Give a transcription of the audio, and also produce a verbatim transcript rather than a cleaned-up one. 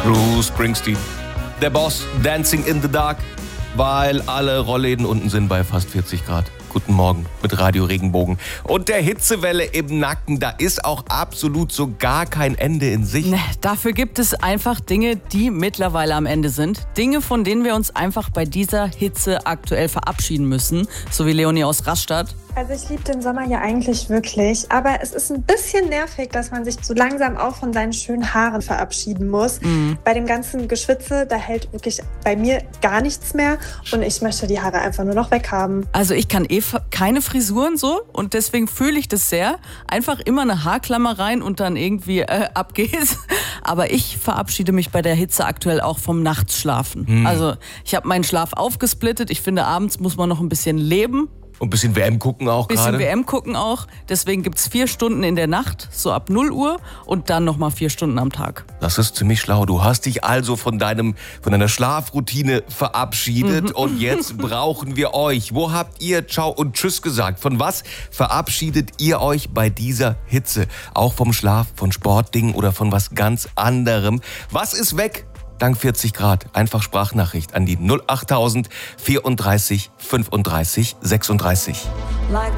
Bruce Springsteen. Der Boss, Dancing in the Dark, weil alle Rollläden unten sind bei fast vierzig Grad. Guten Morgen mit Radio Regenbogen. Und der Hitzewelle im Nacken, da ist auch absolut so gar kein Ende in Sicht. Nee, dafür gibt es einfach Dinge, die mittlerweile am Ende sind. Dinge, von denen wir uns einfach bei dieser Hitze aktuell verabschieden müssen. So wie Leonie aus Rastatt. Also ich liebe den Sommer ja eigentlich wirklich, aber es ist ein bisschen nervig, dass man sich so langsam auch von seinen schönen Haaren verabschieden muss. Mhm. Bei dem ganzen Geschwitze, da hält wirklich bei mir gar nichts mehr und ich möchte die Haare einfach nur noch weghaben. Also ich kann eh keine Frisuren so und deswegen fühle ich das sehr. Einfach immer eine Haarklammer rein und dann irgendwie äh, ab geht's. Aber ich verabschiede mich bei der Hitze aktuell auch vom Nachtsschlafen. Mhm. Also ich habe meinen Schlaf aufgesplittet. Ich finde, abends muss man noch ein bisschen leben. Und ein bisschen W M gucken auch gerade. Bisschen W M gucken auch. Deswegen gibt es vier Stunden in der Nacht, so ab null Uhr und dann nochmal vier Stunden am Tag. Das ist ziemlich schlau. Du hast dich also von deinem, von deiner Schlafroutine verabschiedet und jetzt brauchen wir euch. Wo habt ihr Ciao und Tschüss gesagt? Von was verabschiedet ihr euch bei dieser Hitze? Auch vom Schlaf, von Sportdingen oder von was ganz anderem? Was ist weg? Dank vierzig Grad. Einfach Sprachnachricht an die null achttausend vierunddreißig fünfunddreißig sechsunddreißig.